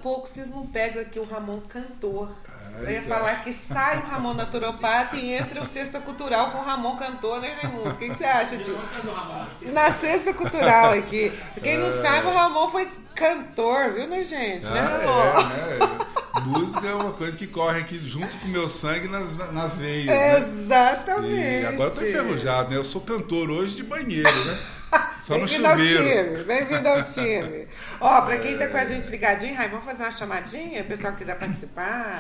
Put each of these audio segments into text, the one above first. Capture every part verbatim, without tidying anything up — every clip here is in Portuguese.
pouco vocês não pegam aqui o Ramon cantor. Ah, Eu ia então. falar que sai o Ramon naturopata e entra o Cesta Cultural com o Ramon cantor, né, Raimundo? O que, que você acha disso? Na Cesta Cultural aqui. Quem não sabe, o Ramon foi cantor, viu, né, gente? Ah, né, Ramon? é, né? Música é uma coisa que corre aqui junto com o meu sangue nas, nas veias, né? Exatamente. E agora eu tô enferrujado, né? Eu sou cantor hoje de banheiro, né? Só no Bem-vindo ao chuveiro. time, bem-vindo ao time. Ó, pra quem tá com a gente ligadinho, Raimundo, vamos fazer uma chamadinha? O pessoal que quiser participar.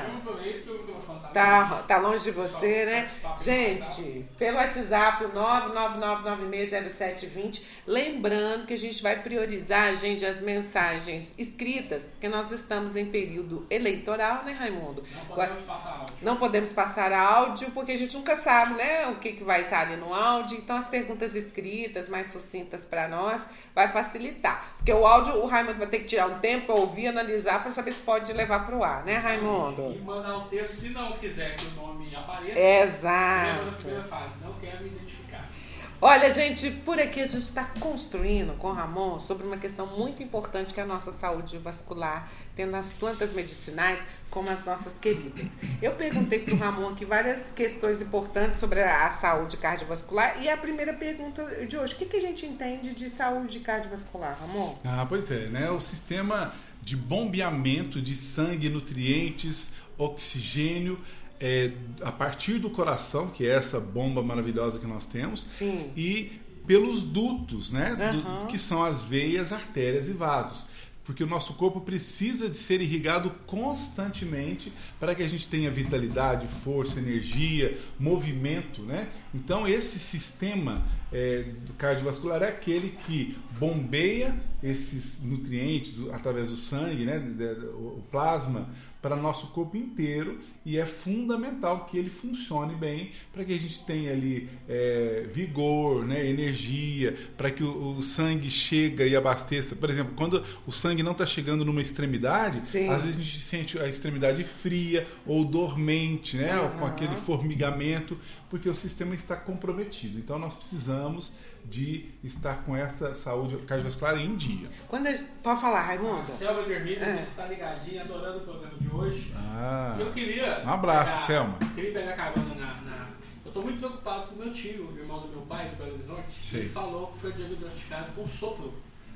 Tá, tá longe de você, né? Gente, pelo WhatsApp, o nove nove nove nove seis zero sete dois zero. Lembrando que a gente vai priorizar, gente, as mensagens escritas, porque nós estamos em período eleitoral, né, Raimundo? Não podemos passar áudio. Não podemos passar áudio, porque a gente nunca sabe, né, o que, que vai estar ali no áudio. Então, as perguntas escritas, mais sucintas para nós, vai facilitar. Porque o áudio, o Raimundo vai ter que tirar um tempo para ouvir, analisar, para saber se pode levar para o ar, né, Raimundo? E mandar um texto, se não quiser que o nome apareça. Exato. Na primeira fase, não quero me identificar. Olha, gente, por aqui a gente está construindo com o Ramon sobre uma questão muito importante que é a nossa saúde vascular, tendo as plantas medicinais como as nossas queridas. Eu perguntei para o Ramon aqui várias questões importantes sobre a saúde cardiovascular e a primeira pergunta de hoje, o que, que a gente entende de saúde cardiovascular, Ramon? Ah, pois é, né? O sistema de bombeamento de sangue, nutrientes, oxigênio, É, a partir do coração, que é essa bomba maravilhosa que nós temos, Sim. e pelos dutos, né? Uhum. Do, que são as veias, artérias e vasos. Porque o nosso corpo precisa de ser irrigado constantemente para que a gente tenha vitalidade, força, energia, movimento, né? Então esse sistema é, do cardiovascular é aquele que bombeia esses nutrientes através do sangue, né? O plasma, para o nosso corpo inteiro, e é fundamental que ele funcione bem para que a gente tenha ali é, vigor, né, energia, para que o, o sangue chegue e abasteça. Por exemplo, quando o sangue não está chegando numa extremidade, Sim. às vezes a gente sente a extremidade fria ou dormente, né, uhum. com aquele formigamento, porque o sistema está comprometido. Então nós precisamos de estar com essa saúde cardiovascular em dia. Quando a... Pode falar, Raimundo? A Selma Dermida É. disse que está ligadinha, adorando o programa de hoje. Ah, Eu queria... um abraço, pegar, Selma. Queria pegar carona na... na... Eu estou muito preocupado com o meu tio, o irmão do meu pai, do Belo Horizonte. Sim. Ele falou que foi diagnosticado com sopro.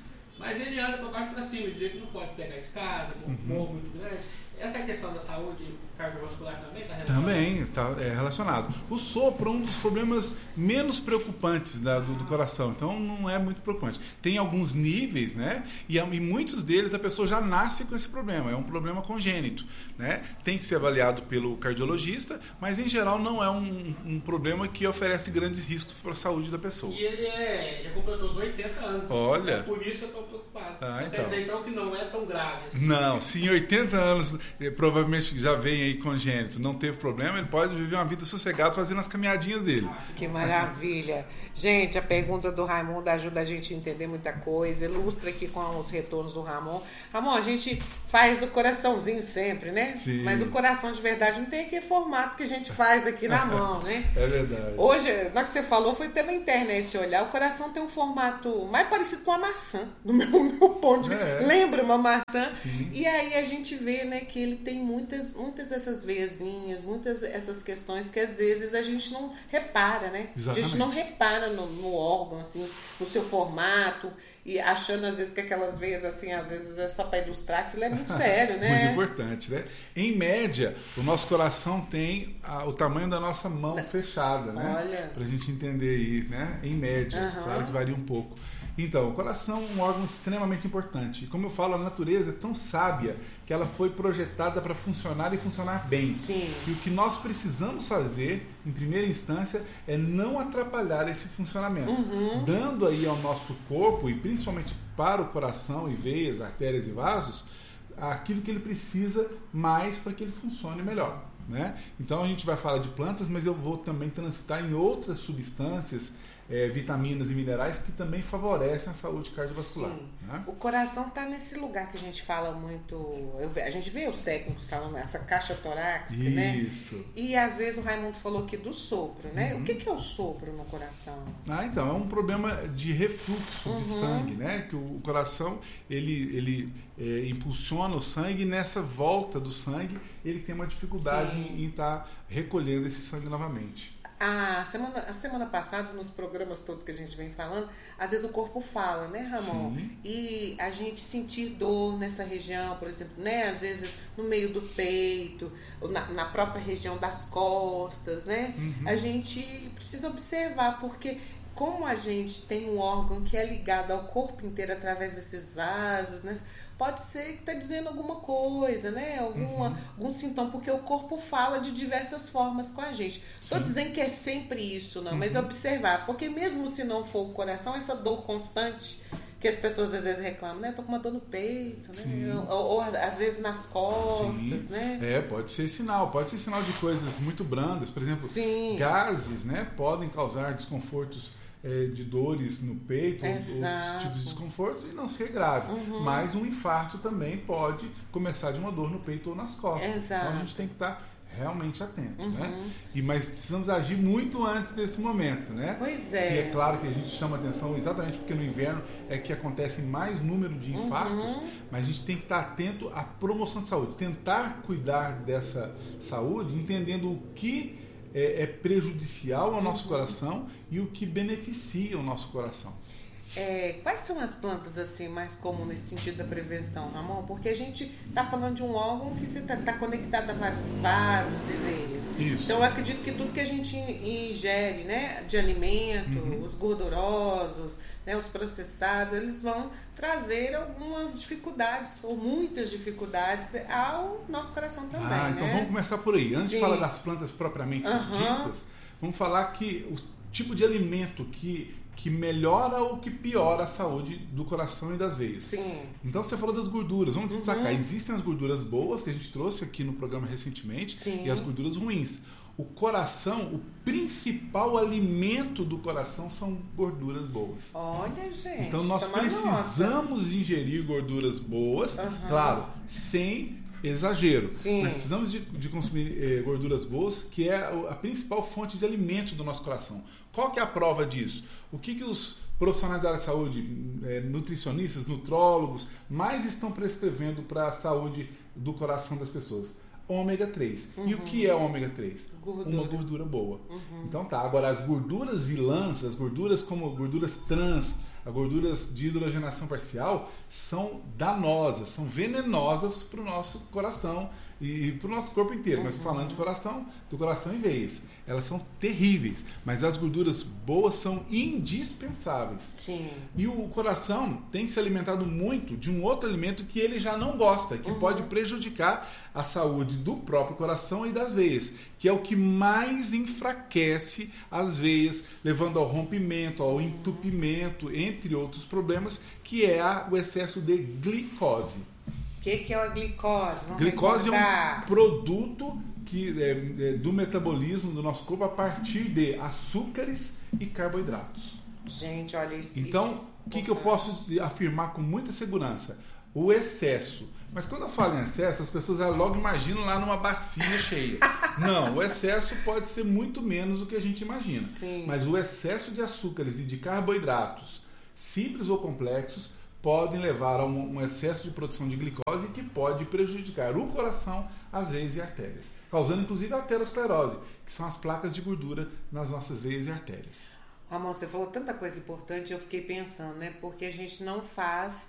Mas ele anda para baixo para cima, dizer que não pode pegar escada, com um Uhum. morro muito grande. Essa é a questão da saúde cardiovascular também está relacionada? Também está é, relacionado. O sopro é um dos problemas menos preocupantes da, do, do coração, então não é muito preocupante. Tem alguns níveis, né? E, e muitos deles a pessoa já nasce com esse problema, é um problema congênito, né? Tem que ser avaliado pelo cardiologista, mas em geral não é um, um problema que oferece grandes riscos para a saúde da pessoa. E ele é, já completou os oitenta anos. Olha. É por isso que eu estou preocupado. Ah, Quer então. dizer então que não é tão grave assim. Não, se em oitenta anos eh, provavelmente já vem aí congênito, não teve problema, ele pode viver uma vida sossegada fazendo as caminhadinhas dele. Que maravilha. Gente, a pergunta do Raimundo ajuda a gente a entender muita coisa, ilustra aqui com os retornos do Ramon. Ramon, a gente faz o coraçãozinho sempre, né? Sim. Mas o coração de verdade não tem aquele formato que a gente faz aqui na mão, né? É verdade. Hoje, na que você falou, foi pela internet olhar, o coração tem um formato mais parecido com uma maçã, do meu, meu ponto de É. Lembra uma maçã? Sim. E aí a gente vê, né, que ele tem muitas, muitas dessas veiazinhas, muitas essas questões que às vezes a gente não repara, né? Exatamente. A gente não repara no, no órgão, assim, no seu formato, e achando às vezes que aquelas veias, assim, às vezes é só para ilustrar, aquilo é muito sério, né? Muito importante, né? Em média, o nosso coração tem a, o tamanho da nossa mão fechada, né? Olha. Pra gente entender isso, né? Em média, Aham. claro que varia um pouco. Então, o coração é um órgão extremamente importante. E como eu falo, a natureza é tão sábia que ela foi projetada para funcionar e funcionar bem. Sim. E o que nós precisamos fazer, em primeira instância, é não atrapalhar esse funcionamento. Uhum. Dando aí ao nosso corpo, e principalmente para o coração e veias, artérias e vasos, aquilo que ele precisa mais para que ele funcione melhor, né? Então a gente vai falar de plantas, mas eu vou também transitar em outras substâncias é, vitaminas e minerais que também favorecem a saúde cardiovascular. Sim. Né? O coração está nesse lugar que a gente fala muito. Eu, a gente vê os técnicos falando nessa caixa torácica, né? Isso. E às vezes o Raimundo falou aqui do sopro, né? Uhum. O que, que é o sopro no coração? Ah, então, é um problema de refluxo Uhum. de sangue, né? Que o coração, ele, ele é, impulsiona o sangue e nessa volta do sangue, ele tem uma dificuldade Sim. em estar recolhendo esse sangue novamente. A semana, a semana passada, nos programas todos que a gente vem falando, às vezes o corpo fala, né, Ramon? Sim. E a gente sentir dor nessa região, por exemplo, né? Às vezes no meio do peito, ou na, na própria região das costas, né? Uhum. A gente precisa observar, porque como a gente tem um órgão que é ligado ao corpo inteiro através desses vasos, né? Pode ser que está dizendo alguma coisa, né? Alguma, uhum. algum sintoma, porque o corpo fala de diversas formas com a gente. Estou dizendo que é sempre isso, não, uhum. mas observar, porque mesmo se não for o coração, essa dor constante que as pessoas às vezes reclamam, né? Tô com uma dor no peito, né? Ou, ou, ou às vezes nas costas, Sim. né? É, pode ser sinal, pode ser sinal de coisas muito brandas, por exemplo, Sim. gases, né? Podem causar desconfortos. É, de dores no peito, ou, outros tipos de desconfortos, e não ser grave. Uhum. Mas um infarto também pode começar de uma dor no peito ou nas costas. Exato. Então a gente tem que estar realmente atento, uhum. né? E, mas precisamos agir muito antes desse momento, né? Pois é. E é claro que a gente chama atenção exatamente porque no inverno é que acontece mais número de infartos, uhum. mas a gente tem que estar atento à promoção de saúde, tentar cuidar dessa saúde, entendendo o que É, é prejudicial ao nosso uhum. coração e o que beneficia o nosso coração. É, quais são as plantas assim mais comuns nesse sentido da prevenção, Ramon? Porque a gente está falando de um órgão que está tá conectado a vários vasos e veias. Isso. Então eu acredito que tudo que a gente ingere, né, de alimento, uhum. os gordurosos, né, os processados, eles vão trazer algumas dificuldades ou muitas dificuldades ao nosso coração também. Ah, então né? vamos começar por aí. Antes Sim. de falar das plantas propriamente uhum. ditas, vamos falar que o tipo de alimento que que melhora ou que piora a saúde do coração e das veias. Sim. Então você falou das gorduras, vamos uhum. destacar. Existem as gorduras boas que a gente trouxe aqui no programa recentemente Sim. e as gorduras ruins. O coração, o principal alimento do coração são gorduras boas. Olha, gente. Então nós precisamos nota. ingerir gorduras boas, uhum. claro, sem exagero. Sim. Mas precisamos de, de consumir eh, gorduras boas, que é a, a principal fonte de alimento do nosso coração. Qual que é a prova disso? O que, que os profissionais da área de saúde, eh, nutricionistas, nutrólogos, mais estão prescrevendo para a saúde do coração das pessoas? Ômega três. Uhum. E o que é ômega três? Gordura. Uma gordura boa. Uhum. Então tá, agora as gorduras vilãs, as gorduras como gorduras trans, as gorduras de hidrogenação parcial, são danosas, são venenosas para o nosso coração e para o nosso corpo inteiro. Uhum. Mas falando de coração, do coração e veias. Elas são terríveis, mas as gorduras boas são indispensáveis. Sim. E o coração tem que se alimentado muito de um outro alimento que ele já não gosta, que uhum. pode prejudicar a saúde do próprio coração e das veias, que é o que mais enfraquece as veias, levando ao rompimento, ao entupimento, entre outros problemas, que é a, o excesso de glicose. O que, que é a glicose? Vamos glicose recordar. É um produto que é, é, do metabolismo do nosso corpo a partir de açúcares e carboidratos. Gente, olha isso. Então, o que, que eu posso afirmar com muita segurança? O excesso. Mas quando eu falo em excesso, as pessoas logo imaginam lá numa bacia cheia. Não, o excesso pode ser muito menos do que a gente imagina. Sim. Mas o excesso de açúcares e de carboidratos, simples ou complexos, podem levar a um, um excesso de produção de glicose que pode prejudicar o coração, as veias e artérias, causando inclusive a aterosclerose, que são as placas de gordura nas nossas veias e artérias. Ramon, você falou tanta coisa importante, eu fiquei pensando, né? Porque a gente não faz,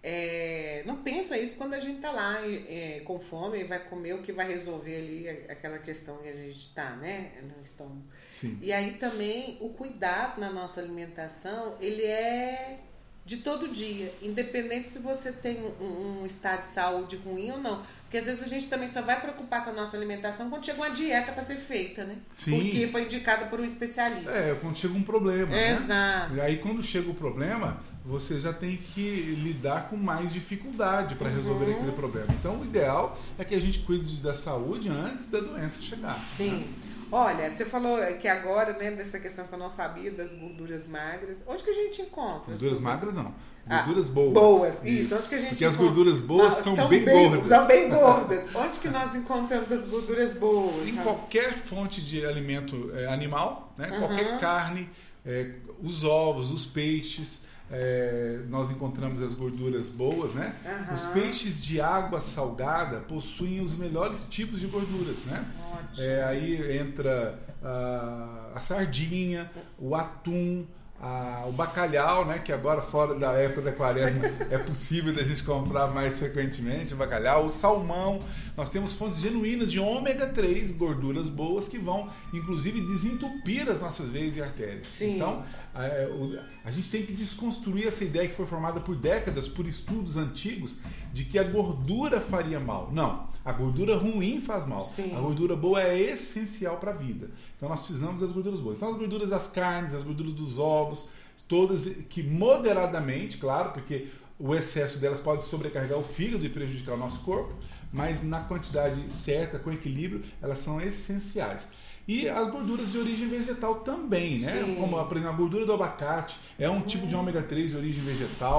é, não pensa isso quando a gente está lá é, com fome e vai comer o que vai resolver ali aquela questão que a gente está, né? No estômago. Sim. E aí também o cuidado na nossa alimentação, ele é de todo dia, independente se você tem um, um estado de saúde ruim ou não. Porque às vezes a gente também só vai preocupar com a nossa alimentação quando chega uma dieta para ser feita, né? Sim. Porque foi indicada por um especialista. É, quando chega um problema, Exato. né? E aí quando chega o problema, você já tem que lidar com mais dificuldade para resolver uhum. aquele problema. Então o ideal é que a gente cuide da saúde antes da doença chegar. Sim. Né? Olha, você falou que agora, né, dessa questão que eu não sabia, das gorduras magras. Onde que a gente encontra? Gorduras magras não. Gorduras ah, boas. Boas, isso. isso. Onde que a gente Porque encontra? as gorduras boas ah, são, são bem, bem gordas. São bem gordas. Onde que nós encontramos as gorduras boas? Em sabe? qualquer fonte de alimento é, animal, né? Uhum. Qualquer carne, é, os ovos, os peixes... É, nós encontramos as gorduras boas, né? Uhum. Os peixes de água salgada possuem os melhores tipos de gorduras, né? É, aí entra a, a sardinha, o atum, a, o bacalhau, né? Que agora fora da época da quaresma é possível da gente comprar mais frequentemente o bacalhau, o salmão. Nós temos fontes genuínas de ômega três, gorduras boas que vão, inclusive, desentupir as nossas veias e artérias. Sim. Então, a, a gente tem que desconstruir essa ideia que foi formada por décadas, por estudos antigos, de que a gordura faria mal. Não, a gordura ruim faz mal. Sim. A gordura boa é essencial para a vida. Então, nós precisamos das gorduras boas. Então, as gorduras das carnes, as gorduras dos ovos, todas que moderadamente, claro, porque o excesso delas pode sobrecarregar o fígado e prejudicar o nosso corpo, mas na quantidade certa, com equilíbrio, elas são essenciais. E as gorduras de origem vegetal também, né? Sim. Como, por exemplo, a gordura do abacate é um tipo de ômega três de origem vegetal.